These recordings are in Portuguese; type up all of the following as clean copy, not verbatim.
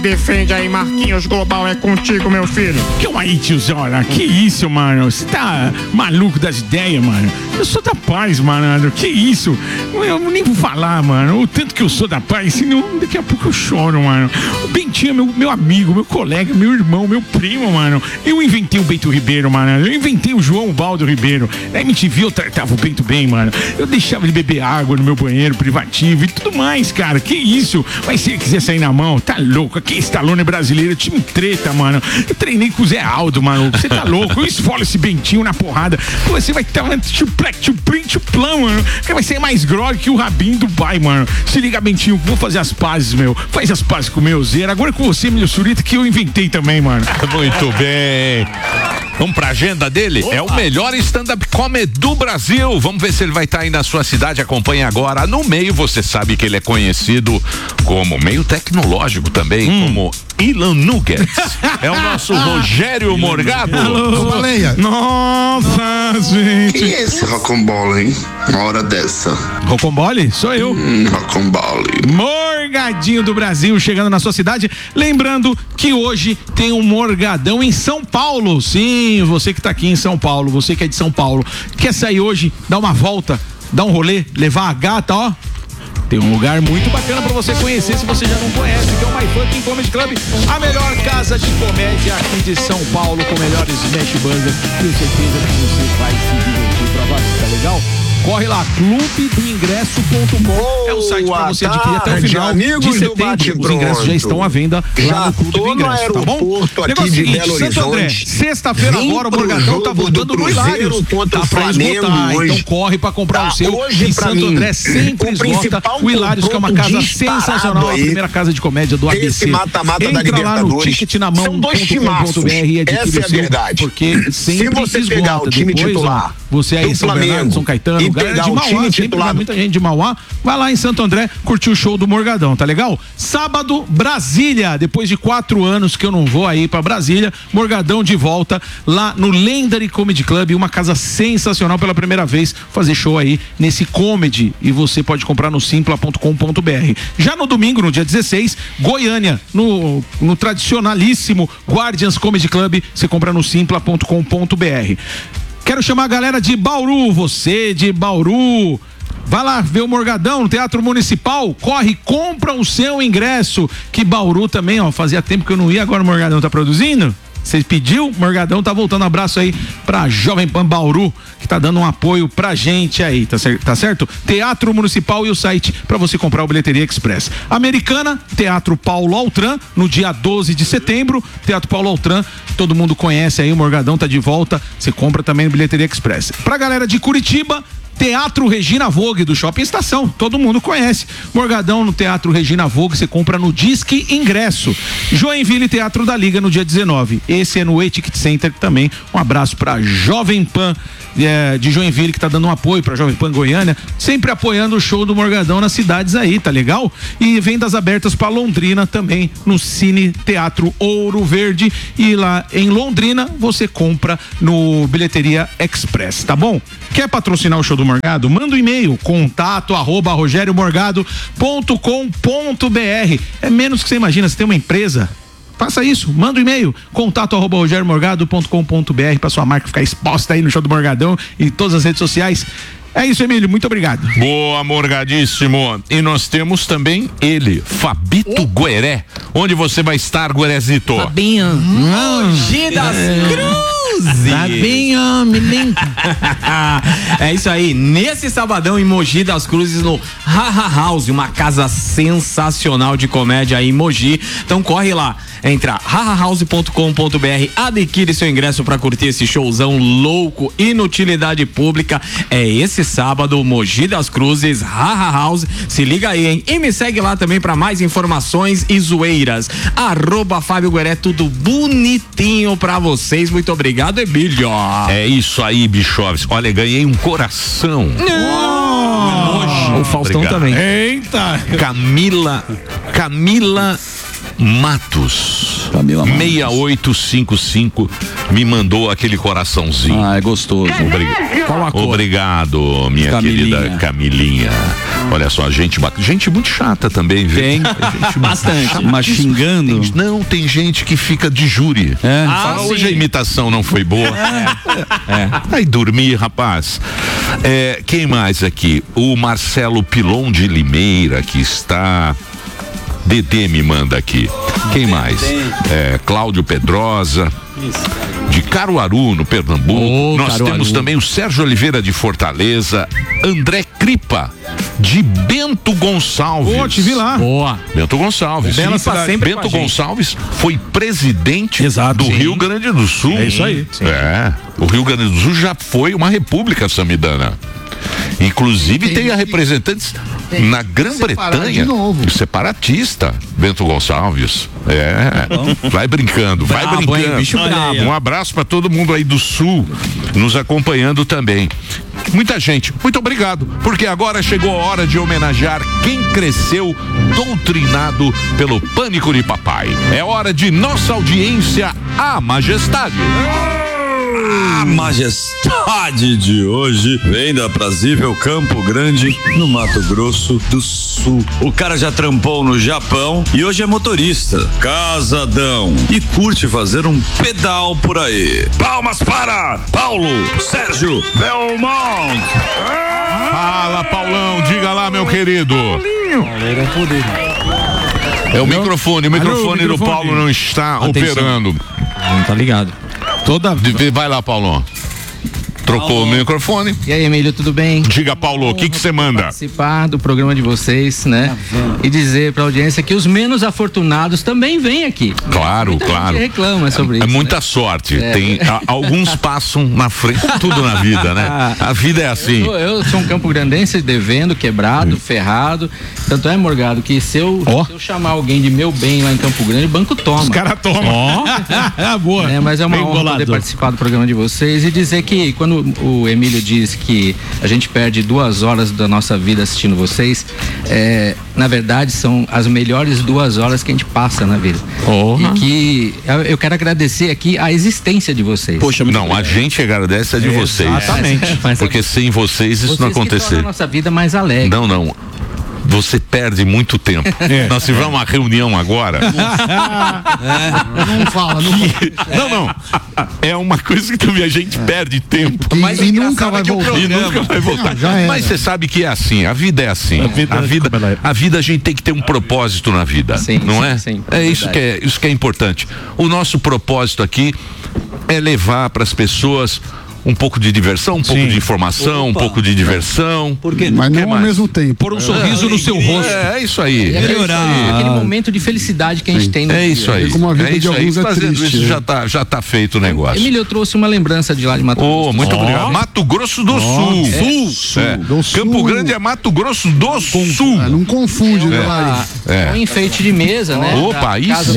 Defende aí, Marquinhos Global, é contigo, meu filho. Calma aí, tiozão, que isso, mano? Você tá maluco das ideias, mano? Eu sou da paz, malandro, que isso? Eu nem vou falar, mano, o tanto que eu sou da paz, senão daqui a pouco eu choro, mano. O Bentinho é meu amigo, meu colega, meu irmão, meu primo, mano. Eu inventei o Bento Ribeiro, mano. Eu inventei o João Baldo Ribeiro. Na MTV eu tratava o Bento bem, mano. Eu deixava ele beber água no meu banheiro privativo e tudo mais, cara. Que isso? Mas se ele quiser sair na mão, tá louco. Aqui Stallone brasileiro, time treta, mano. Eu treinei com o Zé Aldo, mano. Você tá louco? Eu esfolo esse Bentinho na porrada. Você vai estar mano. Vai ser mais grog que o Rabinho do pai, mano. Se liga, Bentinho, vou fazer as pazes, meu. Faz as pazes com o meu Zera. Agora é com você, meu Surita, que eu inventei também, mano. Muito bem. Vamos pra agenda dele? Opa. É o melhor stand-up comedy do Brasil. Vamos ver se ele vai estar aí na sua cidade. Acompanhe agora. No meio, você sabe que ele é conhecido como meio tecnológico também, como Elon Nuggets. É o nosso Rogério Morgado. Baleia. Nossa, gente. Quem é esse Rocambole, hein? Uma hora dessa. Rocambole? Sou eu. Rocambole. Morgadinho do Brasil chegando na sua cidade. Lembrando que hoje tem um Morgadão em São Paulo. Sim, você que tá aqui em São Paulo, você que é de São Paulo, quer sair hoje, dar uma volta, dar um rolê, levar a gata, ó. Tem um lugar muito bacana pra você conhecer se você já não conhece, que é o My Fucking Comedy Club, a melhor casa de comédia aqui de São Paulo, com melhores smash burgers. Tenho certeza que você vai se divertir pra você, tá legal? Corre lá, clubedoingresso.com é o site pra você adquirir até o final de setembro. Os ingressos já estão à venda lá no Clube do Ingresso, tá bom? Negócio seguinte, Santo André, sexta-feira agora o Morgadão tá voltando no Hilários. Tá pra esgotar, então corre pra comprar o seu. E Santo André sempre esgota o Hilários, que é uma casa sensacional, a primeira casa de comédia do ABC. Entra lá no ticketnamão.com.br e adquire o seu, porque sempre esgota. Depois, ó, você aí, São Bernardo, São Caetano, galera de Mauá, sempre vai muita gente de Mauá, vai lá em Santo André curtir o show do Morgadão, tá legal? Sábado, Brasília, depois de 4 anos que eu não vou aí pra Brasília, Morgadão de volta lá no Legendary Comedy Club, uma casa sensacional pela primeira vez, fazer show aí nesse comedy, e você pode comprar no simpla.com.br. Já no domingo, no dia 16, Goiânia, no tradicionalíssimo Guardians Comedy Club, você compra no simpla.com.br. Quero chamar a galera de Bauru, você de Bauru, vai lá ver o Morgadão no Teatro Municipal, corre, compra o seu ingresso, que Bauru também, ó, fazia tempo que eu não ia, agora o Morgadão tá produzindo. Você pediu, Morgadão tá voltando. Abraço aí pra Jovem Pan Bauru, que tá dando um apoio pra gente aí, tá certo? Teatro Municipal e o site pra você comprar o Bilheteria Express. Americana, Teatro Paulo Altran, no dia 12 de setembro, Teatro Paulo Altran, todo mundo conhece aí, o Morgadão tá de volta, você compra também no Bilheteria Express. Pra galera de Curitiba, Teatro Regina Vogue, do Shopping Estação, todo mundo conhece. Morgadão no Teatro Regina Vogue, você compra no Disque Ingresso. Joinville, Teatro da Liga, no dia 19. Esse é no E-Ticket Center também. Um abraço pra Jovem Pan de Joinville, que tá dando um apoio pra Jovem Pan Goiânia, sempre apoiando o show do Morgadão nas cidades aí, tá legal? E vendas abertas pra Londrina também, no Cine Teatro Ouro Verde, e lá em Londrina você compra no Bilheteria Express, tá bom? Quer patrocinar o show do Morgado? Manda um e-mail, contato@rogeriomorgado.com.br. É menos que você imagina, você tem uma empresa, faça isso, manda um e-mail, contato@rogeriomorgado.com.br, para sua marca ficar exposta aí no show do Morgadão e todas as redes sociais. É isso, Emílio, muito obrigado. Boa, Morgadíssimo. E nós temos também ele, Fabito Gueré. Onde você vai estar, Guerezito? Fabinho. Mogi das Cruzes. Fabinho, me limpa. É isso aí, nesse sabadão em Mogi das Cruzes, no Haha House, uma casa sensacional de comédia aí em Mogi. Então corre lá, entra hahahouse.com.br, adquire seu ingresso pra curtir esse showzão louco, inutilidade pública. É esse sábado, Mogi das Cruzes, Haha House. Se liga aí, hein? E me segue lá também pra mais informações e zoeiras. @Fábio Gueré, tudo bonitinho pra vocês. Muito obrigado, Emílio. É isso aí, Bichoves. Olha, ganhei um coração. O Faustão Obrigado. também. Eita! Camila Matos 6855 me mandou aquele coraçãozinho. É gostoso. Qual a cor? Obrigado, minha querida Camilinha. Olha só, gente muito chata também, viu? Tem bastante. Mas xingando. Tem gente que fica de júri. Fala, hoje a imitação não foi boa. Aí dormir, rapaz. Quem mais aqui? O Marcelo Pilon de Limeira, que está... Dedê me manda aqui. Quem mais? Cláudio Pedrosa. De Caruaru, no Pernambuco. Nós temos também o Sérgio Oliveira de Fortaleza. André Cripa de Bento Gonçalves. Te vi lá. Boa. Bento Gonçalves. Bento Gonçalves foi presidente do Rio Grande do Sul. É isso aí. O Rio Grande do Sul já foi uma república samidana. Inclusive tem a representantes na Grã-Bretanha, separatista, Bento Gonçalves. Vai brincando, vai brincando. Bicho bravo. Um abraço para todo mundo aí do Sul, nos acompanhando também. Muita gente, muito obrigado, porque agora chegou a hora de homenagear quem cresceu doutrinado pelo pânico de papai. É hora de nossa audiência, a majestade. A majestade de hoje vem da aprazível Campo Grande, no Mato Grosso do Sul. O cara já trampou no Japão e hoje é motorista, casadão e curte fazer um pedal por aí. Palmas para Paulo Sérgio Belmont. Fala, Paulão, diga lá, meu querido. O microfone do Paulo não está operando. Não tá ligado. Vai lá, Paulão. Trocou o microfone. E aí, Emílio, tudo bem? Diga, Paulo, o que você manda? Participar do programa de vocês, né? E dizer pra audiência que os menos afortunados também vêm aqui. Claro. Gente reclama sobre isso. É muita sorte. Alguns passam na frente, tudo na vida, né? A vida é assim. Eu sou um campograndense devendo, quebrado, ferrado. Tanto é, Morgado, que se eu chamar alguém de meu bem lá em Campo Grande, o banco toma. Os caras tomam. Boa. Mas é uma honra poder participar do programa de vocês e dizer que quando o Emílio diz que a gente perde 2 horas da nossa vida assistindo vocês, na verdade são as melhores 2 horas que a gente passa na vida. E que eu quero agradecer aqui a existência de vocês. Poxa, não, a gente agradece a de vocês. Exatamente. Porque sem vocês isso não acontecer. A nossa vida mais alegre. Não. Você perde muito tempo. Nós tivemos uma reunião agora. Não fala. Não. É uma coisa que também a gente perde tempo. E nunca vai voltar. Mas você sabe que é assim. A vida é assim. A vida a gente tem que ter um propósito na vida. Não é? Sim, isso que é importante. O nosso propósito aqui é levar para as pessoas um pouco de diversão, um pouco de informação, um pouco de diversão. Mas não ao mesmo tempo. Pôr um sorriso no seu rosto. É isso aí. Melhorar. Aquele momento de felicidade que a gente tem no dia. Isso aí. Fazendo isso já tá feito o negócio. Emílio, eu trouxe uma lembrança de lá de Mato Grosso. Muito obrigado. Mato Grosso do Sul. Campo Grande é Mato Grosso do Sul. Não confunde, né, Lari? Um enfeite de mesa, né? Opa, isso.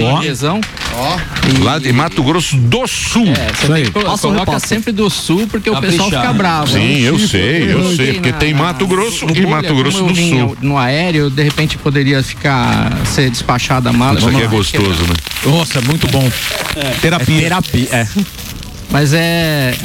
Lá de Mato Grosso do Sul. Coloca sempre do Sul, porque o pessoal fica bravo. Sim, eu sei, porque tem Mato Grosso e Mato Grosso do Sul. No aéreo, de repente poderia ser despachada a mala. Isso aqui é gostoso, né? Nossa, muito bom. Terapia. Mas é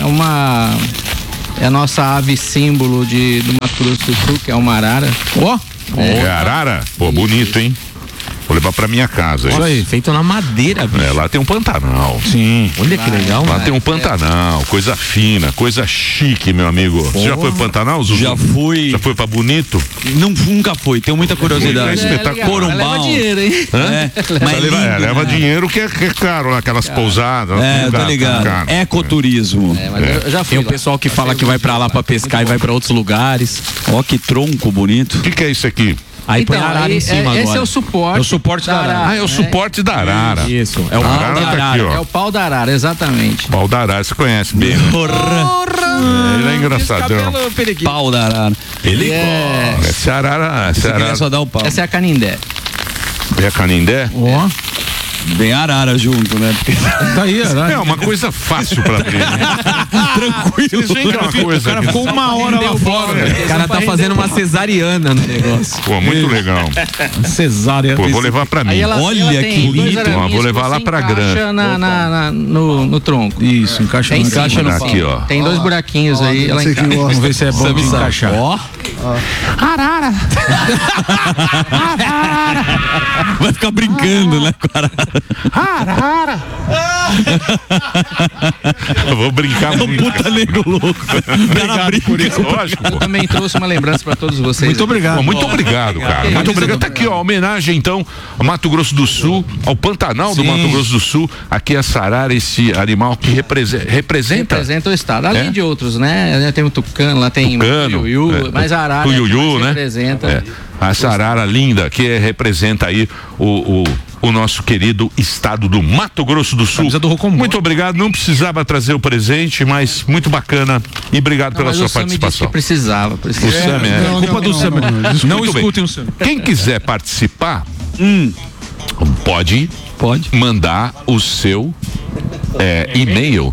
a nossa ave símbolo do Mato Grosso do Sul, que é uma arara. Arara? Pô, bonito, hein? Vou levar pra minha casa. Isso aí, feito na madeira, bicho. Lá tem um Pantanal. Sim. Olha que legal, Lá tem um Pantanal, coisa fina, coisa chique, meu amigo. Você já foi pro Pantanal, Zuzu? Já fui. Já foi pra Bonito? Nunca fui, tenho muita curiosidade. Corumbau. Leva dinheiro, hein? Leva dinheiro que é caro, aquelas pousadas. Tô ligado. Ecoturismo. Mas eu já fui. Tem o pessoal que fala que vai pra lá pra pescar e vai pra outros lugares. Ó, que tronco bonito. O que é isso aqui? Aí põe a arara em cima agora. Esse é o suporte. É o suporte da arara. É o suporte da arara. Isso. É o pau da arara. É o pau da arara, exatamente. Pau da arara, você conhece bem. Ele é engraçadão. Pau da arara. Essa arara. Só dá o pau. Essa é a canindé. É a canindé? Vem arara junto, né? Porque... Tá aí, arara. É uma coisa fácil pra abrir. Tranquilo. O cara ficou 1 hora lá fora. O cara tá fazendo uma cesariana no negócio. Pô, muito legal. Cesárea. Pô, vou levar pra mim. Olha que bonito. Vou levar lá pra grande. No tronco. Isso, encaixa no aqui, ó. Tem 2 buraquinhos aí, ela encaixa. Vamos ver se é bom de encaixar. Arara. Vai ficar brincando, né, cara? Arara. Eu vou brincar muito. Puta nego louco. Obrigado por isso. Lógico. Eu também trouxe uma lembrança pra todos vocês. Muito obrigado. Pô, muito obrigado, cara. Muito obrigado. Tá aqui, ó, homenagem, então, ao Mato Grosso do Sul, ao Pantanal do Mato Grosso do Sul. Aqui a sarara, esse animal que representa o estado. Além de outros, né? Tem o tucano, lá tem tucano, o Yuyu, mas a arara né? representa. A sarara linda que representa aí o nosso querido estado do Mato Grosso do Sul. Muito obrigado, não precisava trazer o presente, mas muito bacana e obrigado pela sua participação. Que precisava. O Sam culpa do Sam. Não escutem o Sam. Quem quiser participar, pode mandar o seu e-mail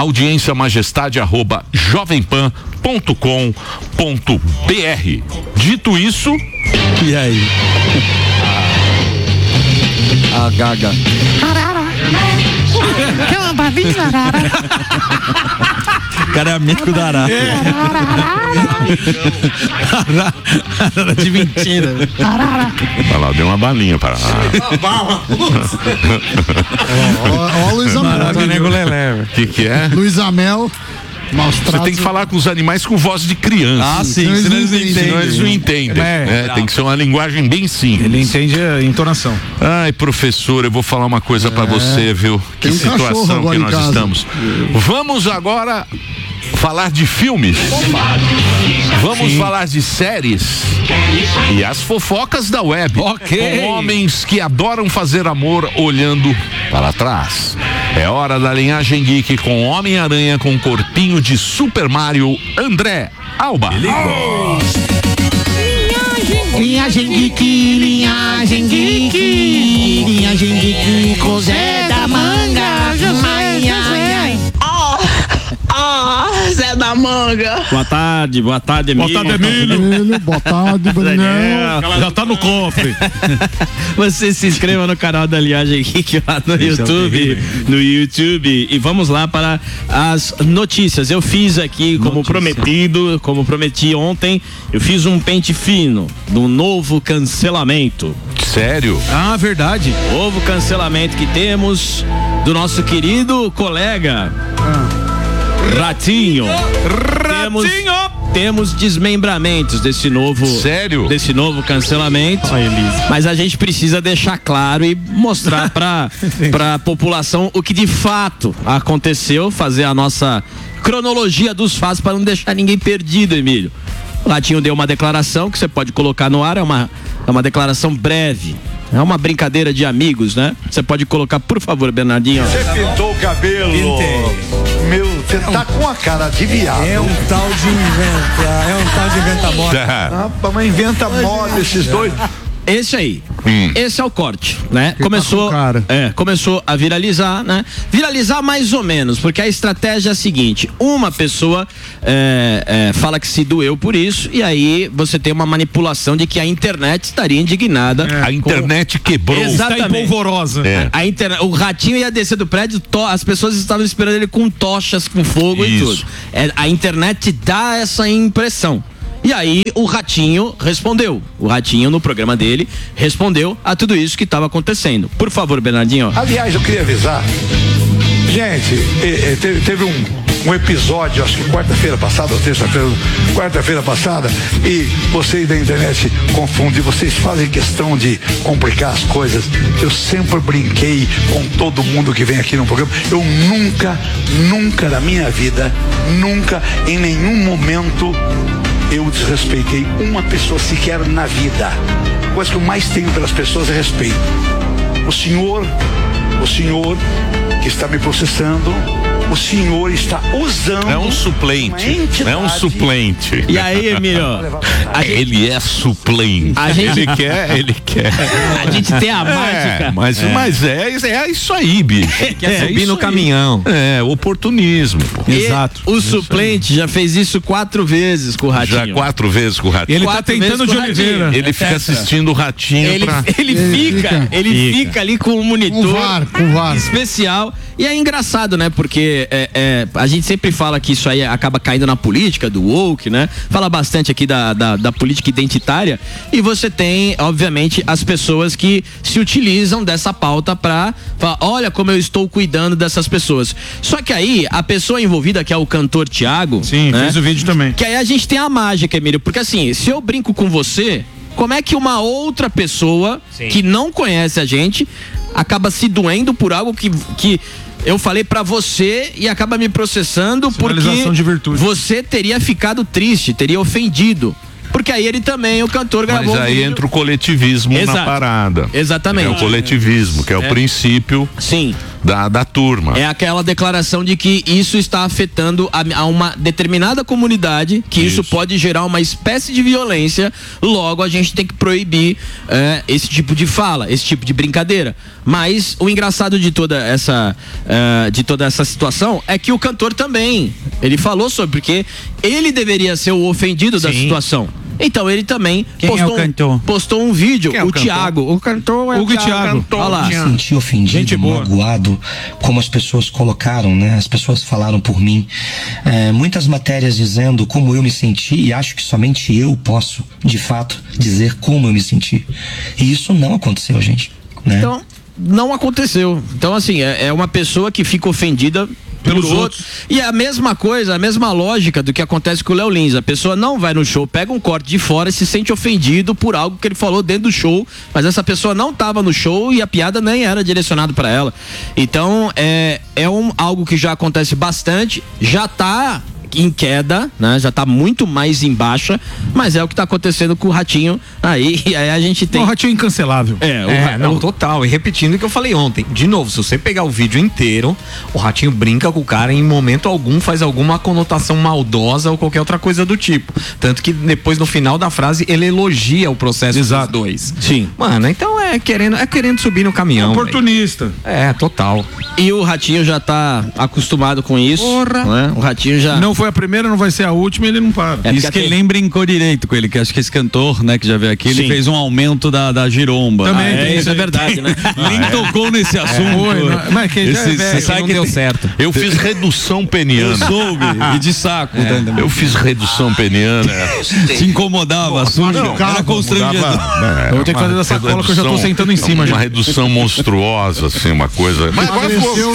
audienciamajestade@jovempan.com.br. Dito isso, e aí? A Gaga. Arara. Quer uma balinha, Arara? O cara é amigo da arara. Arara de mentira. Arara. Olha lá, deu uma balinha para Ó, Luiz Amel. O que é? Luiz Amel. Você tem que falar com os animais com voz de criança. Ah, sim, senão eles não entendem. Tem que ser uma linguagem bem simples. Ele entende a entonação. Ai, professor, eu vou falar uma coisa pra você, viu? Que situação que nós estamos. Vamos agora falar de filmes. Vamos falar de séries e as fofocas da web. Com homens que adoram fazer amor olhando para trás. É hora da linhagem geek com Homem-Aranha com corpinho de Super Mario, André Alba. Linhagem geek, linhagem geek, linhagem geek, com Zé da Manga, José. Zé da Manga. Boa tarde, Emílio. Boa tarde, Emílio. Boa tarde, Brunel. Já tá no cofre. Você se inscreva no canal da Linhagem Geek lá no YouTube. E vamos lá para as notícias. Eu fiz aqui, como prometi ontem, eu fiz um pente fino do novo cancelamento. Sério? Ah, verdade. Novo cancelamento que temos do nosso querido colega Ratinho. Temos desmembramentos desse novo. Sério? Desse novo cancelamento. Mas a gente precisa deixar claro e mostrar pra população o que de fato aconteceu, fazer a nossa cronologia dos fatos para não deixar ninguém perdido, Emílio. O Ratinho deu uma declaração que você pode colocar no ar, é uma declaração breve. É uma brincadeira de amigos, né? Você pode colocar, por favor, Bernardinho. Você pintou o cabelo. Pintei. Meu, você tá com a cara de viado. É um tal de inventa moda. Rapaz, mas inventa moda esses dois. Esse aí. Esse é o corte, né? Começou a viralizar, né? Viralizar mais ou menos, porque a estratégia é a seguinte: uma pessoa fala que se doeu por isso, e aí você tem uma manipulação de que a internet estaria indignada. A internet quebrou. Exatamente. Está polvorosa. O Ratinho ia descer do prédio, as pessoas estavam esperando ele com tochas, com fogo e tudo. A internet dá essa impressão. E aí o Ratinho respondeu. O Ratinho, no programa dele, respondeu a tudo isso que estava acontecendo. Por favor, Bernardinho. Aliás, eu queria avisar. Gente, teve um episódio, acho que quarta-feira passada, ou quarta-feira passada, e vocês da internet confundem, vocês fazem questão de complicar as coisas. Eu sempre brinquei com todo mundo que vem aqui no programa. Eu nunca na minha vida, em nenhum momento eu desrespeitei uma pessoa sequer na vida. A coisa que eu mais tenho pelas pessoas é respeito. O senhor que está me processando, o senhor está usando. É um suplente. É um suplente. E aí, Emílio? Ele é suplente. Ele quer. A gente tem a mágica. Mas é isso aí, bicho. Quer subir no caminhão. Oportunismo. Pô. Exato. O suplente já fez isso 4 vezes com o Ratinho. Já 4 vezes com o Ratinho. Ele tá tentando de Oliveira. Ele fica assistindo o Ratinho. Ele fica ali com um monitor com VAR especial. E é engraçado, né? Porque a gente sempre fala que isso aí acaba caindo na política do woke, né? Fala bastante aqui da política identitária. E você tem, obviamente, as pessoas que se utilizam dessa pauta pra falar, olha como eu estou cuidando dessas pessoas. Só que aí, a pessoa envolvida, que é o cantor Thiago... Sim, né? Fez o vídeo também. Que aí a gente tem a mágica, Emílio. Porque assim, se eu brinco com você, como é que uma outra pessoa que não conhece a gente acaba se doendo por algo que eu falei pra você e acaba me processando porque de virtude. Você teria ficado triste, teria ofendido. Porque aí ele também, o cantor, gravou. Mas aí entra o coletivismo na parada. Exatamente. É o coletivismo, que é o princípio da turma. É aquela declaração de que isso está afetando a uma determinada comunidade, que isso pode gerar uma espécie de violência, logo a gente tem que proibir esse tipo de fala, esse tipo de brincadeira. Mas o engraçado de toda essa situação é que o cantor também, ele falou sobre, porque ele deveria ser o ofendido da situação. Então ele também postou um vídeo, o Thiago. O cantor é o Thiago. Olha lá. Eu me senti ofendido, magoado, como as pessoas colocaram, né? As pessoas falaram por mim. Muitas matérias dizendo como eu me senti, e acho que somente eu posso, de fato, dizer como eu me senti. E isso não aconteceu, gente. Né? Então, não aconteceu. Então, assim, é uma pessoa que fica ofendida pelos outros. E a mesma coisa, a mesma lógica do que acontece com o Léo Lins. A pessoa não vai no show, pega um corte de fora e se sente ofendido por algo que ele falou dentro do show, mas essa pessoa não estava no show e a piada nem era direcionada para ela. Então, algo que já acontece bastante, já tá em queda, né? Já tá muito mais em baixa, mas é o que tá acontecendo com o Ratinho aí, e aí a gente tem... O Ratinho é incancelável. Total, e repetindo o que eu falei ontem, de novo, se você pegar o vídeo inteiro, o Ratinho brinca com o cara e em momento algum faz alguma conotação maldosa ou qualquer outra coisa do tipo, tanto que depois no final da frase ele elogia o processo dos dois. Sim. Mano, então é querendo subir no caminhão. Oportunista. Véio. Total. E o Ratinho já tá acostumado com isso. Né? O Ratinho já... Não foi a primeira, não vai ser a última, ele não para. Isso que ele nem brincou direito com ele, que acho que esse cantor, né, que já veio aqui, ele fez um aumento da giromba. Também, isso é verdade, né? Nem tocou nesse assunto. Mas que você sabe que deu certo. Eu fiz redução peniana. Eu soube, e de saco. Eu fiz redução peniana. Se incomodava, assunto. Era constrangedor. Eu vou ter que fazer da sacola que eu já tô sentando em cima. Uma redução monstruosa, assim, uma coisa. Mas agora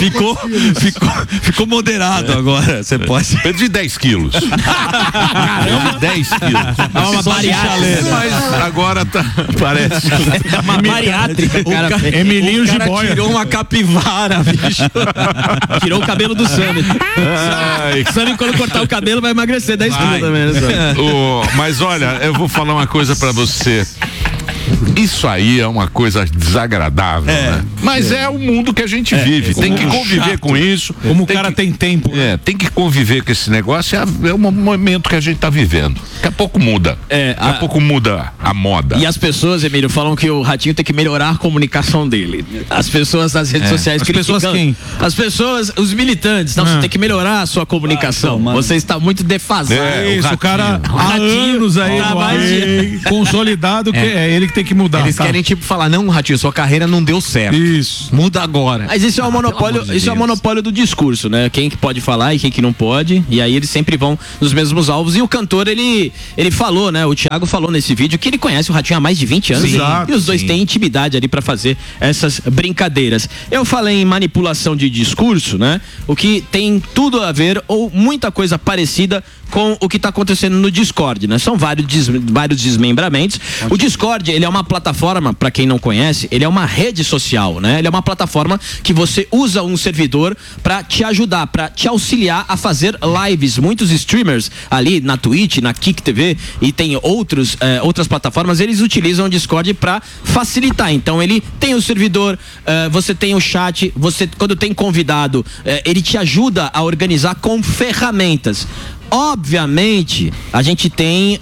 ficou moderado agora. Você pode. Perdi 10 quilos. Perdi 10 quilos. É uma bariátrica. Mas agora parece. É uma bariátrica, cara. Emilinho de boia. Tirou uma capivara, bicho. Tirou o cabelo do Sammy. Sammy, quando cortar o cabelo, vai emagrecer 10 quilos também, né, Sammy? Mas olha, eu vou falar uma coisa pra você. Isso aí é uma coisa desagradável, né? Mas é o mundo que a gente vive. Tem que conviver com isso. Como o cara tem tempo. Tem que conviver com esse negócio. É o momento que a gente tá vivendo. Daqui a pouco muda. Daqui a pouco muda a moda. E as pessoas, Emílio, falam que o Ratinho tem que melhorar a comunicação dele. As pessoas nas redes sociais. As pessoas quem? As pessoas, os militantes. Não, você tem que melhorar a sua comunicação. Você está muito defasado. Isso, o cara há anos aí, consolidado, que é ele que tem que mudar. Eles querem tipo falar, não, Ratinho, sua carreira não deu certo. Isso. Muda agora. Mas isso é o monopólio, isso é o monopólio do discurso, né? Quem que pode falar e quem que não pode. E aí eles sempre vão nos mesmos alvos. E o cantor, ele falou, né? O Thiago falou nesse vídeo que ele conhece o Ratinho há mais de 20 anos. E os dois têm intimidade ali pra fazer essas brincadeiras. Eu falei em manipulação de discurso, né? O que tem tudo a ver ou muita coisa parecida com o que tá acontecendo no Discord, né? São vários desmembramentos. O Discord, ele é uma plataforma, para quem não conhece, ele é uma rede social, né? Ele é uma plataforma que você usa um servidor para te ajudar, para te auxiliar a fazer lives. Muitos streamers ali na Twitch, na Kick TV e tem outras plataformas, eles utilizam o Discord para facilitar. Então ele tem o servidor, você tem o chat, você quando tem convidado, ele te ajuda a organizar com ferramentas. Obviamente, a gente tem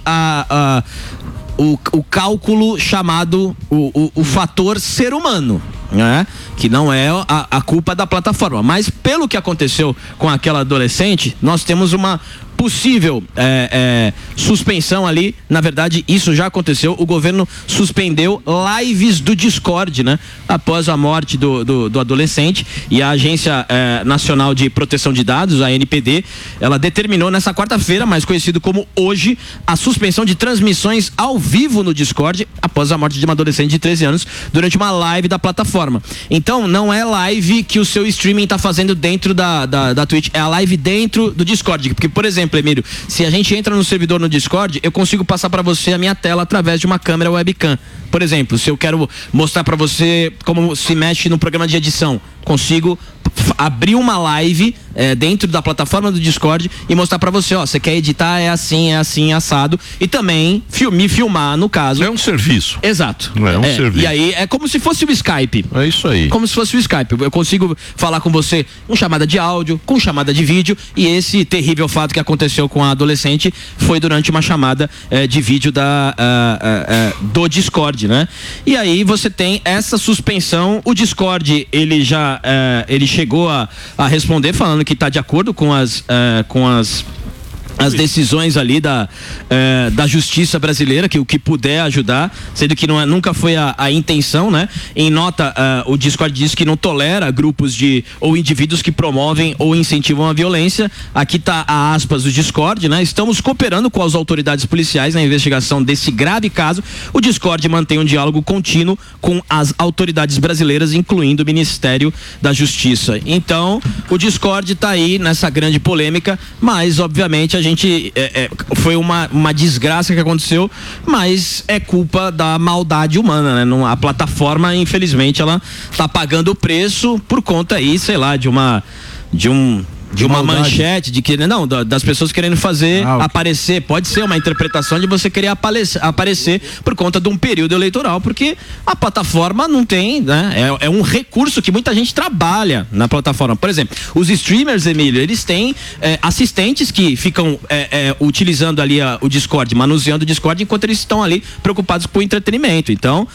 o cálculo chamado o fator ser humano, né? Que não é a culpa da plataforma, mas pelo que aconteceu com aquela adolescente, nós temos uma possível suspensão ali. Na verdade, isso já aconteceu. O governo suspendeu lives do Discord, né? Após a morte do adolescente, e a Agência Nacional de Proteção de Dados, a ANPD, ela determinou nessa quarta-feira, mais conhecido como hoje, a suspensão de transmissões ao vivo no Discord após a morte de uma adolescente de 13 anos durante uma live da plataforma. Então, não é live que o seu streaming está fazendo dentro da Twitch, é a live dentro do Discord. Porque, por exemplo, Emílio, se a gente entra no servidor no Discord, eu consigo passar para você a minha tela através de uma câmera webcam. Por exemplo, se eu quero mostrar para você como se mexe no programa de edição, consigo abrir uma live dentro da plataforma do Discord e mostrar pra você, você quer editar, é assim, assado, e também me filmar, no caso. É um serviço. Exato. É um serviço. E aí é como se fosse o Skype. É isso aí. Como se fosse o Skype. Eu consigo falar com você com chamada de áudio, com chamada de vídeo, e esse terrível fato que aconteceu com a adolescente foi durante uma chamada de vídeo do Discord, né? E aí você tem essa suspensão. O Discord, ele já ele chegou a responder falando que está de acordo com as decisões ali da justiça brasileira, que o que puder ajudar, sendo que nunca foi a intenção, né? Em nota, o Discord diz que não tolera grupos ou indivíduos que promovem ou incentivam a violência. Aqui tá a aspas do Discord, né? Estamos cooperando com as autoridades policiais na investigação desse grave caso. O Discord mantém um diálogo contínuo com as autoridades brasileiras, incluindo o Ministério da Justiça. Então, o Discord tá aí nessa grande polêmica, mas obviamente a gente foi uma desgraça que aconteceu, mas é culpa da maldade humana, né? A plataforma, infelizmente, ela tá pagando o preço por conta aí, sei lá, de uma manchete, das pessoas querendo fazer aparecer. Pode ser uma interpretação de você querer aparecer por conta de um período eleitoral, porque a plataforma não tem, né? É um recurso que muita gente trabalha na plataforma. Por exemplo, os streamers, Emílio, eles têm assistentes que ficam utilizando ali o Discord, manuseando o Discord, enquanto eles estão ali preocupados com o entretenimento. Então,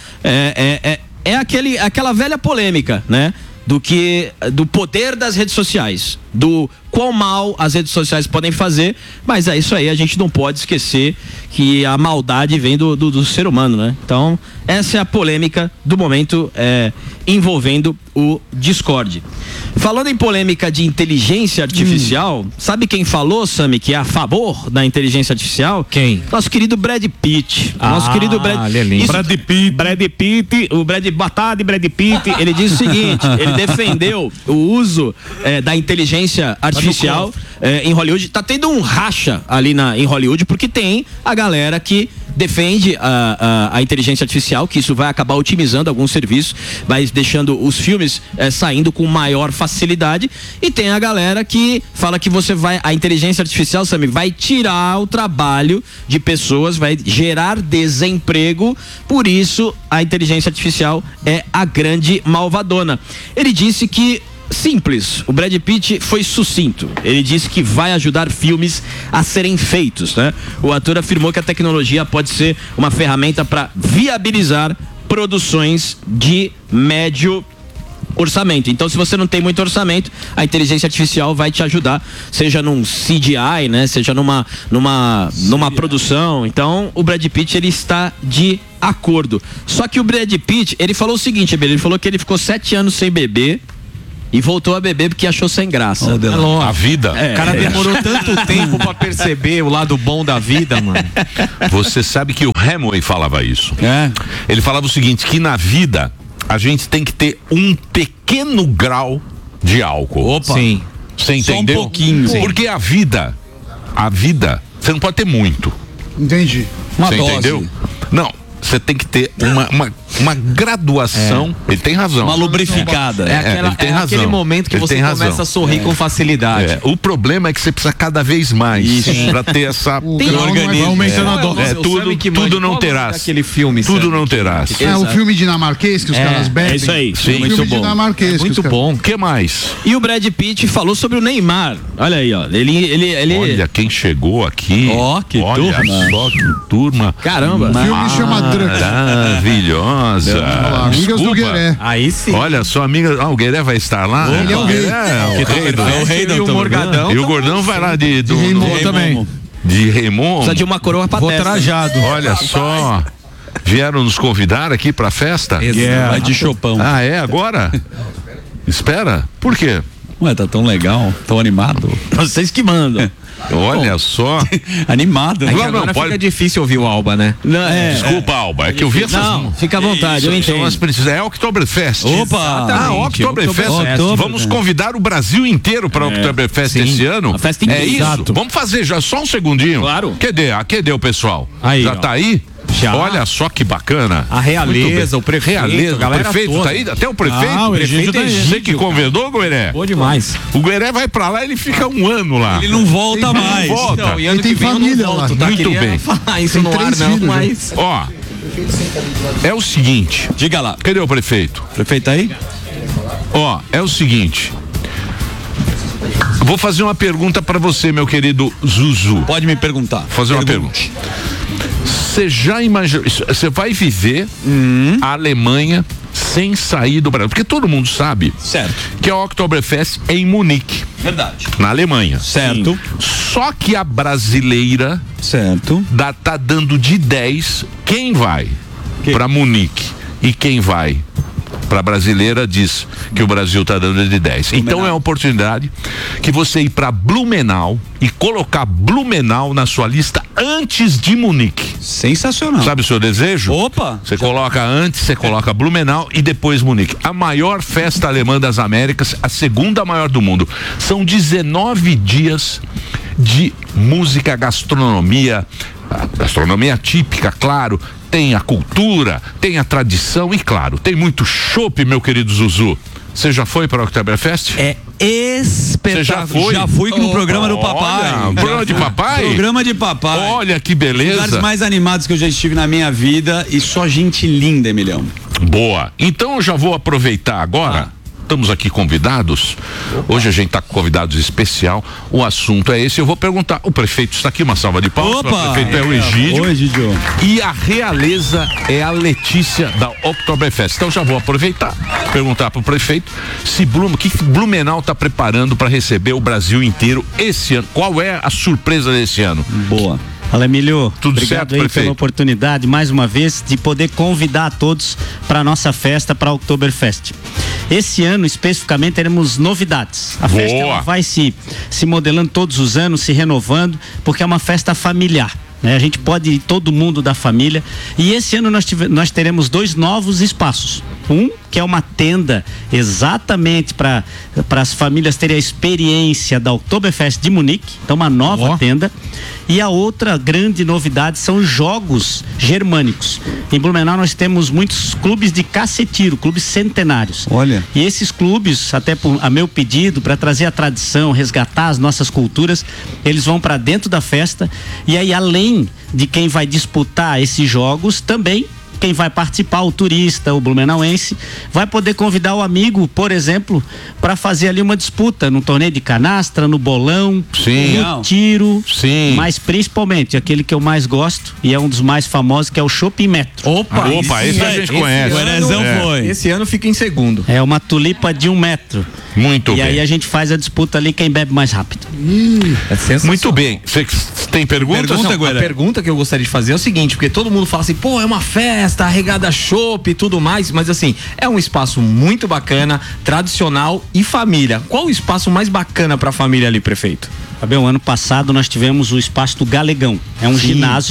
aquela velha polêmica, né? Do poder das redes sociais, do quão mal as redes sociais podem fazer, mas é isso aí, a gente não pode esquecer que a maldade vem do ser humano, né? Então, essa é a polêmica do momento envolvendo o Discord. Falando em polêmica de inteligência artificial, sabe quem falou, Sami, que é a favor da inteligência artificial? Quem? Nosso querido Brad Pitt. Nosso querido Brad Pitt. O Boa tarde, Brad Pitt. Ele disse o seguinte, ele defendeu o uso da inteligência artificial em Hollywood. Tá tendo um racha ali em Hollywood, porque tem a galera que defende a inteligência artificial, que isso vai acabar otimizando alguns serviços, vai deixando os filmes saindo com maior facilidade, e tem a galera que fala que a inteligência artificial, Sammy, vai tirar o trabalho de pessoas, vai gerar desemprego, por isso a inteligência artificial é a grande malvadona. Ele disse que simples, o Brad Pitt foi sucinto. Ele disse que vai ajudar filmes a serem feitos, né? O ator afirmou que a tecnologia pode ser uma ferramenta para viabilizar produções de médio orçamento. Então, se você não tem muito orçamento, a inteligência artificial vai te ajudar, seja num CGI, né? Seja numa produção. Então, o Brad Pitt, ele está de acordo. Só que o Brad Pitt, ele falou o seguinte, ele falou que ele ficou 7 anos sem beber e voltou a beber porque achou sem graça. A vida. O cara demorou tanto tempo pra perceber o lado bom da vida, mano. Você sabe que o Hemingway falava isso. Ele falava o seguinte, que na vida a gente tem que ter um pequeno grau de álcool. Opa. Sim. Você entendeu? Só um pouquinho. Porque a vida, você não pode ter muito. Entendi. Você entendeu? Não. você tem que ter uma graduação. Ele tem razão. Uma lubrificada. Ele tem razão. Aquele momento que você começa a sorrir com facilidade. O problema é que você precisa cada vez mais para ter essa organismo. Aumentando a dose. Tudo não terás. Aquele filme. Tudo não terás. O filme dinamarquês que os caras bebem. É isso aí. Sim, muito bom. Muito bom. O que mais? E o Brad Pitt falou sobre o Neymar. Olha aí, ó. Ele... Olha quem chegou aqui. Que turma. Só que turma. Caramba. O filme chama Drunk. Maravilhosa. Amigas do Gueré. Aí sim. Olha, sua amiga. O Gueré vai estar lá? Ele é o rei. O rei do Morgadão. E o Gordão vai lá de Raymond também. De Raymond. Precisa de uma coroa pra testa. trajado. Olha só. Vieram nos convidar aqui pra festa? Vai de Chopão. Ah, é? Agora? Espera. Por quê? Ué, tá tão legal, tão animado. Vocês que mandam. Olha só. Animado. Não, fica difícil ouvir o Alba, né? Desculpa, Alba. É que eu vi essas... Não, fica à vontade, eu entendo. É Oktoberfest. Opa! Oktoberfest. Vamos convidar o Brasil inteiro para Oktoberfest esse ano. A festa inteira. É isso. Exato. Vamos fazer já só um segundinho. Claro. Cadê o pessoal? Aí, já ó. tá aí? Já. Olha só que bacana. A realeza, o prefeito, a o galera prefeito toda. tá aí? Até o prefeito? O prefeito é Você que convidou, Gueré? Boa demais. O Gueré vai pra lá, ele fica um ano lá. Ele não volta mais. Não volta. Então, e ano que vem eu não volto, tá? Muito bem. Falar isso no ar não, mas... Ó, é o seguinte. Diga lá. Cadê o prefeito? Prefeito aí? Ó, é o seguinte. Vou fazer uma pergunta pra você, meu querido Zuzu. Pode me perguntar. Fazer uma pergunta. Você já imaginou? Você vai viver a Alemanha sem sair do Brasil? Porque todo mundo sabe que a Oktoberfest é em Munique. Verdade. Na Alemanha. Certo. Só que a brasileira tá dando de 10 quem vai pra Munique e quem vai pra brasileira diz que o Brasil tá dando de 10. Então é uma oportunidade que você ir pra Blumenau e colocar Blumenau na sua lista antes de Munique. Sensacional. Sabe o seu desejo? Opa! Você coloca antes, você coloca Blumenau e depois Munique. A maior festa alemã das Américas, a segunda maior do mundo. São 19 dias de música, gastronomia típica, claro, tem a cultura, tem a tradição e, claro, tem muito chopp, meu querido Zuzu. Você já foi para o Oktoberfest? É espetacular. Você já foi? Já fui no programa do papai. Olha, programa de papai? Programa de papai. Olha que beleza. Os lugares mais animados que eu já estive na minha vida e só gente linda, Emilhão. Boa. Então eu já vou aproveitar agora. Estamos aqui convidados. Hoje a gente está com convidados especial. O assunto é esse. Eu vou perguntar. O prefeito está aqui, uma salva de palmas. Opa! O prefeito é o Egídio. Oi, Egídio. E a realeza é a Letícia da Oktoberfest. Então já vou aproveitar, perguntar para o prefeito se que Blumenau está preparando para receber o Brasil inteiro esse ano. Qual é a surpresa desse ano? Boa. Fala, Emílio. Tudo obrigado certo, aí prefeito? pela oportunidade, mais uma vez, de poder convidar a todos para a nossa festa, para a Oktoberfest. Esse ano, especificamente, teremos novidades. A festa ela vai se modelando todos os anos, se renovando, porque é uma festa familiar. A gente pode ir todo mundo da família. E esse ano nós teremos 2 novos espaços. Um que é uma tenda exatamente para as famílias terem a experiência da Oktoberfest de Munique, então uma nova tenda. E a outra grande novidade são os jogos germânicos. Em Blumenau nós temos muitos clubes de cacetiro, clubes centenários. Olha. E esses clubes, até a meu pedido, para trazer a tradição, resgatar as nossas culturas, eles vão para dentro da festa. E aí, além de quem vai disputar esses jogos, também quem vai participar, o turista, o blumenauense, vai poder convidar o amigo, por exemplo, para fazer ali uma disputa no torneio de canastra, no bolão, no tiro, mas principalmente aquele que eu mais gosto e é um dos mais famosos, que é o Shopping Metro. Opa, esse a gente conhece. Esse ano fica em segundo. É uma tulipa de 1 metro. Muito bem. E aí a gente faz a disputa ali, quem bebe mais rápido. Muito bem. Você tem perguntas? A pergunta que eu gostaria de fazer é o seguinte, porque todo mundo fala assim, pô, é uma festa, regada chopp e tudo mais, mas assim, é um espaço muito bacana, tradicional e família. Qual o espaço mais bacana pra família ali, prefeito? Ano passado nós tivemos o espaço do Galegão. É um ginásio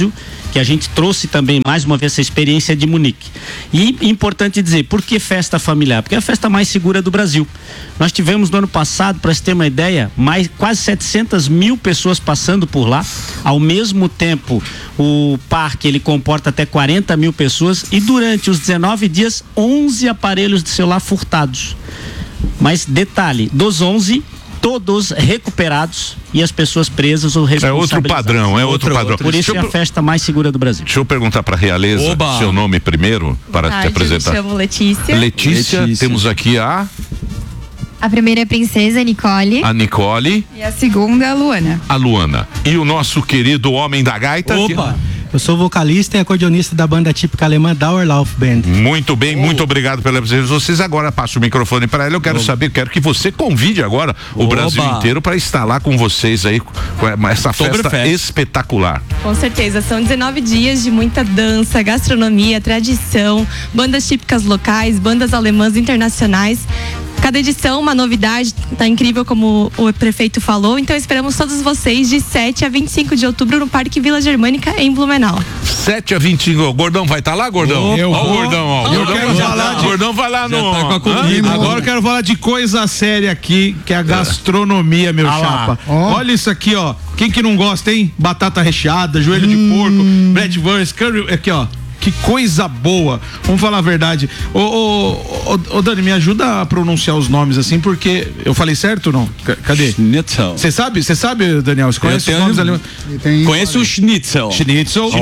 que a gente trouxe também mais uma vez essa experiência de Munique. E importante dizer, por que festa familiar? Porque é a festa mais segura do Brasil. Nós tivemos no ano passado, para você ter uma ideia, quase 700 mil pessoas passando por lá. Ao mesmo tempo, o parque ele comporta até 40 mil pessoas e durante os 19 dias, 11 aparelhos de celular furtados. Mas detalhe, dos 11, todos recuperados e as pessoas presas ou responsabilizadas. É outro padrão. Por isso é a festa mais segura do Brasil. Deixa eu perguntar para a Realeza seu nome primeiro, para te apresentar. Eu me chamo Letícia. Letícia, temos aqui a primeira é a princesa Nicole. A Nicole. E a segunda é a Luana. A Luana. E o nosso querido homem da gaita. Eu sou vocalista e acordeonista da banda típica alemã Dauerlauf Band. Muito bem, muito obrigado pela presença de vocês. Agora passo o microfone para ela. Eu quero quero que você convide agora o Brasil inteiro para estar lá com vocês aí, com essa festa espetacular. Com certeza, são 19 dias de muita dança, gastronomia, tradição, bandas típicas locais, bandas alemãs internacionais. Cada edição uma novidade, tá incrível como o prefeito falou, então esperamos todos vocês de 7 a 25 de outubro no Parque Vila Germânica em Blumenau. 7 a 25, o Gordão vai estar lá, Gordão? Gordão vai lá no... Agora eu quero falar de coisa séria aqui, que é a gastronomia, meu chapa. Olha isso aqui, ó. Quem que não gosta, hein? Batata recheada, joelho de porco, bratwurst, curry, aqui, ó. Que coisa boa. Vamos falar a verdade. Ô Dani, me ajuda a pronunciar os nomes assim, porque eu falei certo ou não? Cadê? Schnitzel. Você sabe, Daniel? Você conhece os nomes ali? Conheço o Schnitzel. Schnitzel,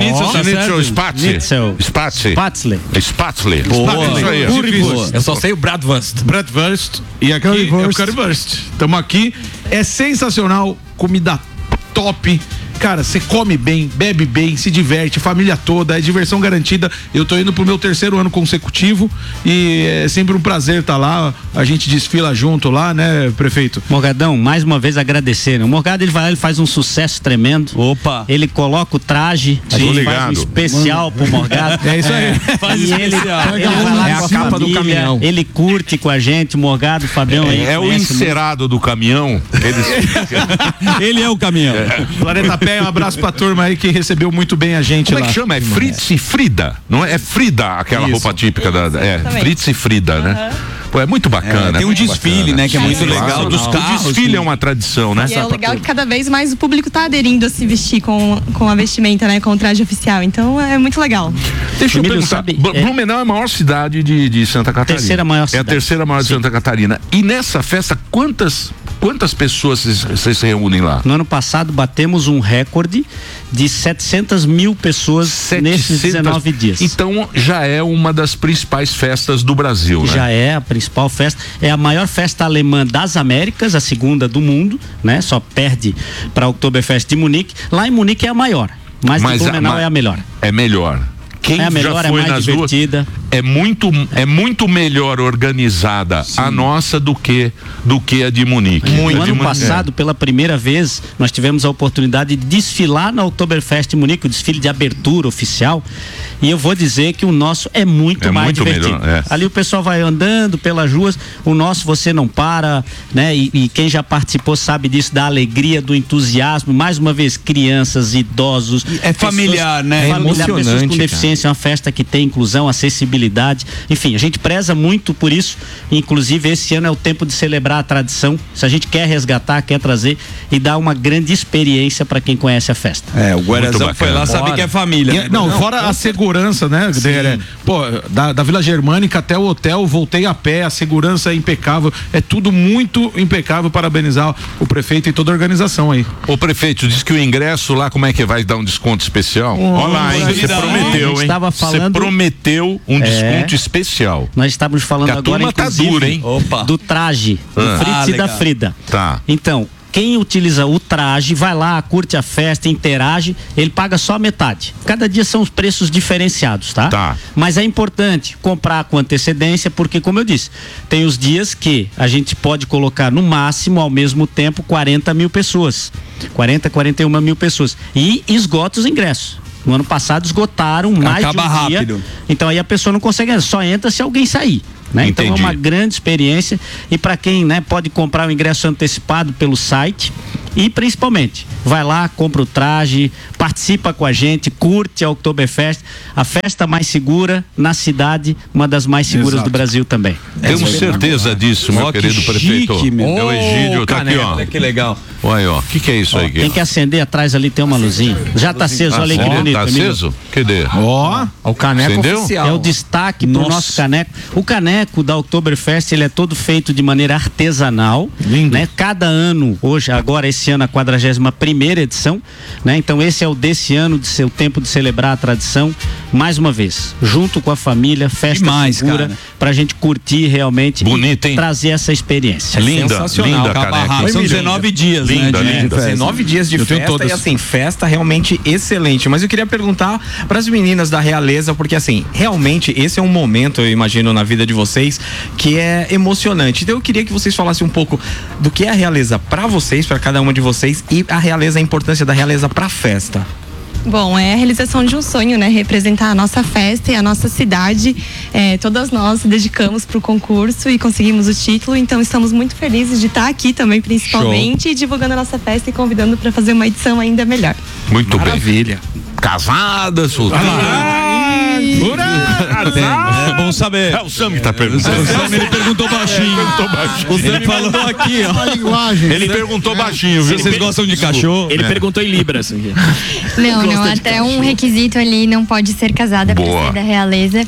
Spatzle. Eu só sei o Bratwurst. E aqui é o Currywurst. Estamos aqui. É sensacional. Comida top. Cara, você come bem, bebe bem, se diverte, família toda, é diversão garantida. Eu tô indo pro meu 3º ano consecutivo e é sempre um prazer estar lá. A gente desfila junto lá, né, prefeito? Morgadão, mais uma vez agradecer. O Morgado, ele vai lá, ele faz um sucesso tremendo. Opa! Ele coloca o traje, a gente faz um especial pro Morgado. É isso aí. E ele vai lá com a capa do caminhão. Ele curte com a gente, o Morgado, o Fabião aí. É o encerado do caminhão. Ele é o caminhão. Planeta Pé, um abraço pra turma aí que recebeu muito bem a gente. Como lá. É que chama? É Fritz e Frida, não é? É Frida, aquela roupa típica Fritz e Frida, né? Pô, é muito bacana. Tem um desfile, né? Que é muito legal. Dos carros. O desfile é uma tradição, né? E é legal que cada vez mais o público tá aderindo a se vestir com a vestimenta, né? Com o traje oficial. Então é muito legal. Deixa eu perguntar. Blumenau é a maior cidade de Santa Catarina. Terceira maior cidade. É a terceira maior de Santa Catarina. E nessa festa, quantas pessoas vocês se reúnem lá? No ano passado batemos um recorde de 700 mil pessoas nesses 19 dias. Então já é uma das principais festas do Brasil, né? Já é a principal festa, é a maior festa alemã das Américas, a segunda do mundo, né? Só perde para a Oktoberfest de Munique. Lá em Munique é a maior, mas Blumenau é a melhor. É melhor. Quem é a melhor, já foi é mais divertida. É muito melhor organizada a nossa do que a de Munique. No ano passado, pela primeira vez, nós tivemos a oportunidade de desfilar na Oktoberfest de Munique, o desfile de abertura oficial. E eu vou dizer que o nosso é muito mais divertido. Melhor, Ali o pessoal vai andando pelas ruas, o nosso você não para, né? E quem já participou sabe disso, da alegria, do entusiasmo. Mais uma vez, crianças, idosos. É familiar, né? É emocionante, pessoas com deficiência. É uma festa que tem inclusão, acessibilidade. Enfim, a gente preza muito por isso. Inclusive, esse ano é o tempo de celebrar a tradição. Se a gente quer resgatar, quer trazer e dar uma grande experiência para quem conhece a festa. O Guarazão foi lá, sabe que é família. Fora a segurança, né? Pô, da Vila Germânica até o hotel, voltei a pé, a segurança é impecável. É tudo muito impecável. Parabenizar o prefeito e toda a organização aí. Ô prefeito, diz que o ingresso lá, como é que vai dar um desconto especial? Olha lá, hein? Você prometeu, hein? Você prometeu um desconto especial. Nós estávamos falando agora, inclusive, hein? do traje do Fritz e da Frida. Tá. Então, quem utiliza o traje, vai lá, curte a festa, interage, ele paga só metade. Cada dia são os preços diferenciados, tá? Mas é importante comprar com antecedência, porque, como eu disse, tem os dias que a gente pode colocar no máximo, ao mesmo tempo, 40 mil pessoas. 41 mil pessoas. E esgota os ingressos. No ano passado esgotaram mais de um rápido. dia. Então aí a pessoa não consegue, só entra se alguém sair. Né? Então é uma grande experiência e para quem, né, pode comprar o ingresso antecipado pelo site e principalmente vai lá, compra o traje, participa com a gente, curte a Oktoberfest, a festa mais segura na cidade, uma das mais seguras do Brasil também. Temos certeza disso, meu querido prefeito. É o Egídio, tá aqui, ó. Que legal. Olha, ó, o que é isso aí? Tem que acender atrás ali, tem uma luzinha. Já tá aceso, olha aí que bonito. Tá aceso? Cadê? Ó, o caneco Entendeu? oficial. É o destaque pro nosso caneco. O caneco da Oktoberfest, ele é todo feito de maneira artesanal. Lindo. Né? Cada ano, agora esse ano a 41ª edição, né? Então esse é o desse ano, de seu tempo de celebrar a tradição, mais uma vez, junto com a família, festa segura, pra gente curtir realmente. Bonita, hein? Trazer essa experiência. Linda, linda caneca. São 19 dias, linda, né? linda. 19 dias de festa e assim, festa realmente excelente. Mas eu queria perguntar para as meninas da Realeza, porque assim, realmente esse é um momento, eu imagino, na vida de vocês, que é emocionante. Então eu queria que vocês falassem um pouco do que é a Realeza para vocês, para cada uma de vocês, e a Realeza, a importância da Realeza para a festa. Bom, é a realização de um sonho, né? Representar a nossa festa e a nossa cidade. Todas nós se dedicamos para o concurso e conseguimos o título, então estamos muito felizes de estar aqui também, principalmente, divulgando a nossa festa e convidando para fazer uma edição ainda melhor. Muito Maravilha. bem. Casada, solteira. É bom saber. É o Sam que tá perguntando. O Sam, ele perguntou baixinho. O Sam Ele falou aqui, ó. Ele perguntou baixinho, viu? Vocês gostam de cachorro? Ele perguntou em libras. Não, até um requisito ali não pode ser casada para ser da Realeza.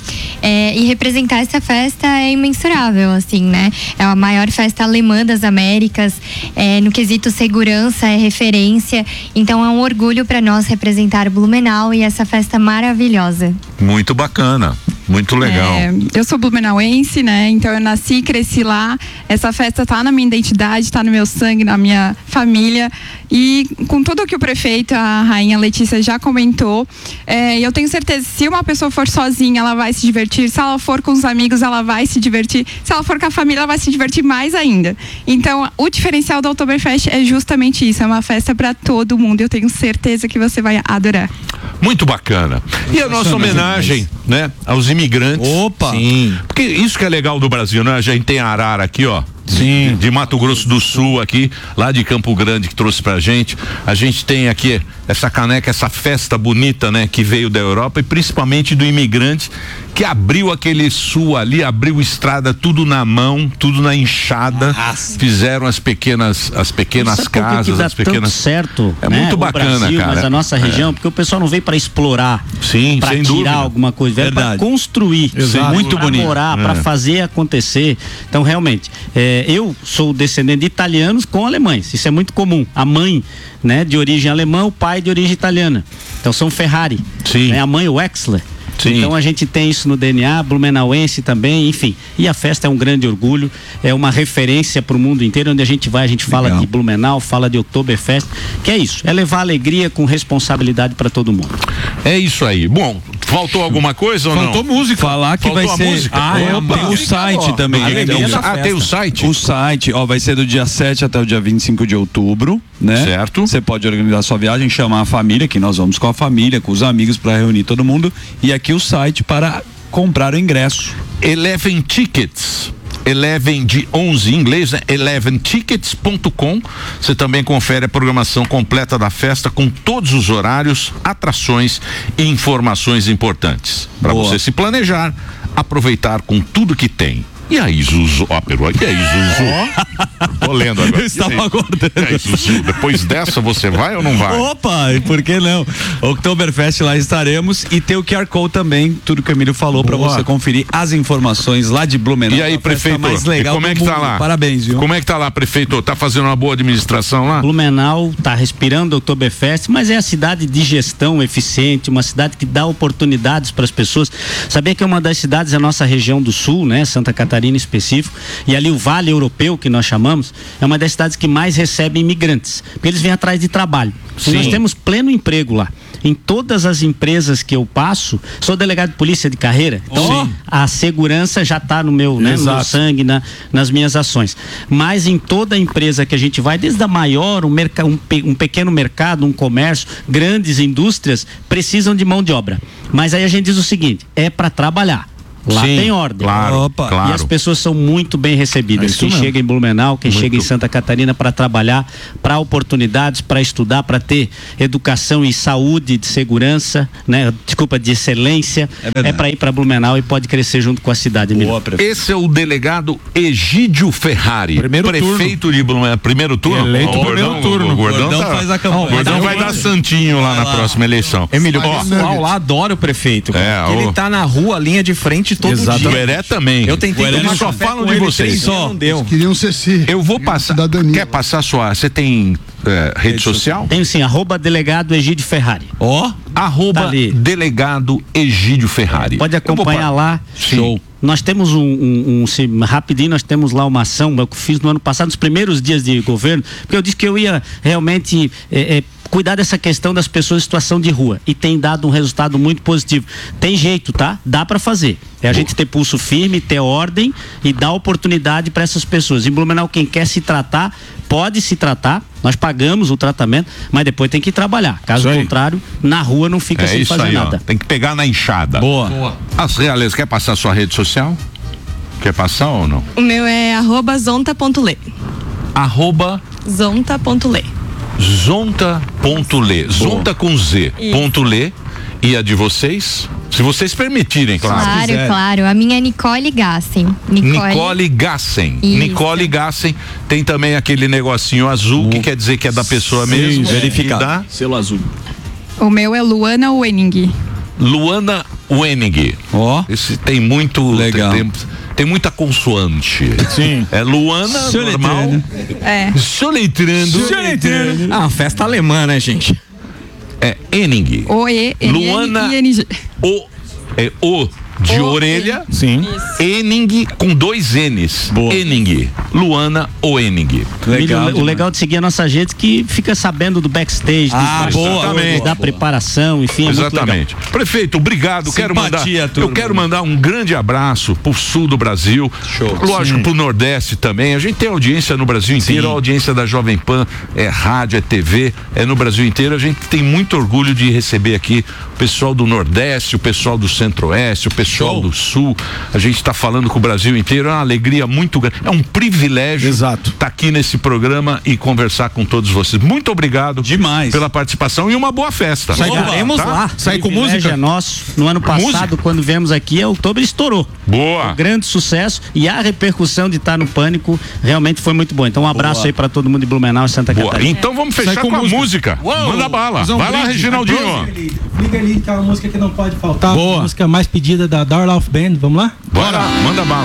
E representar essa festa é imensurável, assim, né? É a maior festa alemã das Américas, no quesito segurança, é referência. Então é um orgulho para nós representar Blumenau e essa festa maravilhosa. Muito bacana, muito legal. Eu sou blumenauense, né? Então eu nasci e cresci lá. Essa festa tá na minha identidade, tá no meu sangue, na minha família. E com tudo que o prefeito, a rainha Letícia já comentou, eu tenho certeza que se uma pessoa for sozinha, ela vai se divertir. Se ela for com os amigos, ela vai se divertir. Se ela for com a família, ela vai se divertir mais ainda. Então, o diferencial da Oktoberfest é justamente isso. É uma festa para todo mundo. Eu tenho certeza que você vai adorar. Muito bacana. E a nossa homenagem, né, aos imigrantes. Opa! Sim. Porque isso que é legal do Brasil, né? A gente tem a Arara aqui, ó. Sim. De Mato Grosso do Sul aqui, lá de Campo Grande, que trouxe pra gente. A gente tem aqui essa caneca, essa festa bonita, né? Que veio da Europa e principalmente do imigrante que abriu aquele sul ali, abriu estrada, tudo na mão, tudo na enxada. Fizeram as pequenas casas, que as pequenas. Tanto certo, é né? muito bacana, Brasil, cara. Mas a nossa região, porque o pessoal não veio para explorar, sim, para sem tirar dúvida. alguma coisa, veio para construir, muito pra bonito, morar, para fazer acontecer. Então, realmente, eu sou descendente de italianos com alemães. Isso é muito comum. A mãe, né, de origem alemã, o pai de origem italiana. Então são Ferrari. Sim. Né, a mãe Wexler. Sim. Então a gente tem isso no DNA, blumenauense também, enfim. E a festa é um grande orgulho, é uma referência para o mundo inteiro. Onde a gente vai, a gente fala de Blumenau, fala de Oktoberfest, que é isso, é levar alegria com responsabilidade para todo mundo. É isso aí. Bom, faltou alguma coisa ou não? Faltou música. Falar que Faltou vai a ser. música? Tem o site também. Tem o site? O site, vai ser do dia 7 até o dia 25 de outubro, né? Certo. Você pode organizar sua viagem, chamar a família, que nós vamos com a família, com os amigos para reunir todo mundo. E aqui o site para comprar o ingresso. 11 Tickets. 11 de 11 em inglês, né? 11tickets.com. Você também confere a programação completa da festa com todos os horários, atrações e informações importantes para você se planejar, aproveitar com tudo que tem. E aí, Zuzu? Ó, Peru, e aí, Zuzu? Tô lendo agora. Eu estava aguardando. E aí, Zuzu? Depois dessa, você vai ou não vai? Opa, e por que não? Oktoberfest, lá estaremos. E tem o QR Code também, tudo que o Emílio falou, para você conferir as informações lá de Blumenau. E aí, prefeito, mais legal, e como é que tá lá? Parabéns, viu? Como é que tá lá, prefeito? Tá fazendo uma boa administração lá? Blumenau tá respirando Oktoberfest, mas é a cidade de gestão eficiente, uma cidade que dá oportunidades para as pessoas. Sabia que é uma das cidades da nossa região do sul, né? Santa Catarina específico, e ali o Vale Europeu, que nós chamamos, é uma das cidades que mais recebe imigrantes, porque eles vêm atrás de trabalho. E nós temos pleno emprego lá. Em todas as empresas que eu passo, sou delegado de polícia de carreira, então a segurança já está no meu, né, no meu sangue, nas minhas ações. Mas em toda empresa que a gente vai, desde a maior, um pequeno mercado, um comércio, grandes indústrias, precisam de mão de obra. Mas aí a gente diz o seguinte, é para trabalhar. Lá Sim, tem ordem. claro, claro. E as pessoas são muito bem recebidas. Quem chega em Blumenau, quem chega em Santa Catarina para trabalhar, para oportunidades, para estudar, para ter educação e saúde, de segurança, né? Desculpa, de excelência, é para ir para Blumenau e pode crescer junto com a cidade. Esse é o delegado Egídio Ferrari, prefeito de Blumenau. Primeiro turno? Eleito primeiro turno. O Gordão faz a campanha. O Gordão vai dar santinho lá na próxima eleição. Emílio, o pessoal lá adora o prefeito. Ele tá na rua, linha de frente todo dia. O Heré também. Eu tentei Eles só falam de vocês. Não deu. Queriam ser sim. Eu vou passar. Quer passar sua. Você tem rede social? Tenho sim, @delegado Egídio Ferrari. @delegado Egídio Ferrari. Pode acompanhar lá. Show. Nós temos rapidinho, nós temos lá uma ação que eu fiz no ano passado, nos primeiros dias de governo, porque eu disse que eu ia realmente cuidar dessa questão das pessoas em situação de rua e tem dado um resultado muito positivo. Tem jeito, tá? Dá para fazer. É a gente ter pulso firme, ter ordem e dar oportunidade para essas pessoas. Em Blumenau, quem quer se tratar, pode se tratar. Nós pagamos o tratamento, mas depois tem que trabalhar. Caso contrário, na rua não fica sem fazer nada. Tem que pegar na enxada. Boa. As Realeza, quer passar sua rede social? Quer passar ou não? O meu é @zonta.le. Zonta.le. @zonta.le. Zonta com Z. .le. E a de vocês? Se vocês permitirem, claro. Claro. A minha é Nicole Gassen. Nicole Gassen. Nicole Gassen. Tem também aquele negocinho azul que quer dizer que é da pessoa mesmo. Verificar. Selo azul. O meu é Luana Wening. Luana Wening. Esse tem muito. Legal. Tem muita consoante. Sim. É Luana, normal. Soletrando. Ah, festa alemã, né, gente? É Ening. Luana. O de orelha. Sim. Ening com 2 N's. Boa. Ening. Luana Wening. O legal de seguir a nossa gente que fica sabendo do backstage, da preparação, enfim. Exatamente. Prefeito, obrigado. Eu quero mandar um grande abraço pro sul do Brasil. Show. Lógico, pro Nordeste também. A gente tem audiência no Brasil inteiro, a audiência da Jovem Pan é rádio, é TV, é no Brasil inteiro. A gente tem muito orgulho de receber aqui o pessoal do Nordeste, o pessoal do Centro-Oeste, o pessoal do Sul. A gente está falando com o Brasil inteiro, é uma alegria muito grande. É um privilégio estar aqui nesse programa e conversar com todos vocês. Muito obrigado pela participação e uma boa festa. Sairemos lá. Sai com música. É nosso. No ano passado, quando viemos aqui, outubro estourou. Boa. Um grande sucesso e a repercussão de estar no Pânico realmente foi muito boa. Então um abraço aí para todo mundo de Blumenau e Santa Catarina. Então vamos fechar com a música. Manda bala. Vai lá, Reginaldinho. Liga ali, que é uma música que não pode faltar. Boa. A música mais pedida da Orlauf Band. Vamos lá? Bora, manda bala.